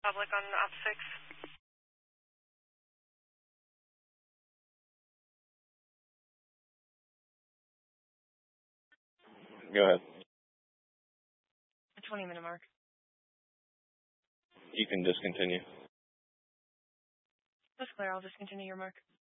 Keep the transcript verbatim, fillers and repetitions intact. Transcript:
Public on op six. Go ahead. The twenty minute mark. You can discontinue. That's clear. I'll discontinue your mark.